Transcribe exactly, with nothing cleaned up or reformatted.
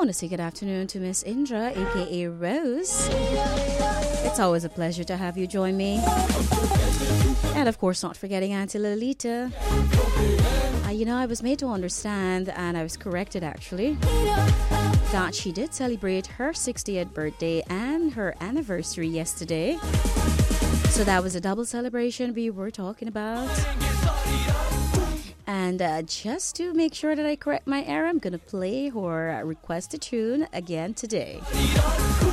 want to say good afternoon to Miss Indra, aka Rose. It's always a pleasure to have you join me. And of course, not forgetting Auntie Lolita. Uh, you know, I was made to understand, and I was corrected actually, that she did celebrate her sixtieth birthday and her anniversary yesterday. So that was a double celebration we were talking about. And uh, just to make sure that I correct my error, I'm going to play her requested tune again today.